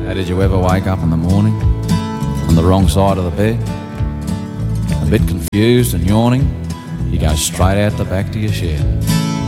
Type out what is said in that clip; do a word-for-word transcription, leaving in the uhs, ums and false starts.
How did you ever wake up in the morning on the wrong side of the bed? A bit confused and yawning, you go straight out the back to your shed.